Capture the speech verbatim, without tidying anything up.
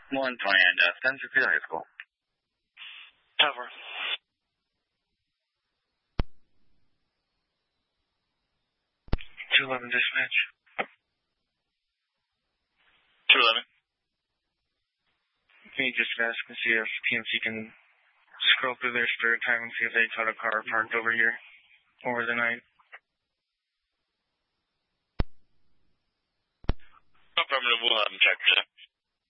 one twenty and uh, San Francisco High School. Cover. two eleven dispatch. two eleven. Can you just ask and see if T M C can scroll through their spare time and see if they caught a car parked over here over the night? Affirmative, we'll have them check for that.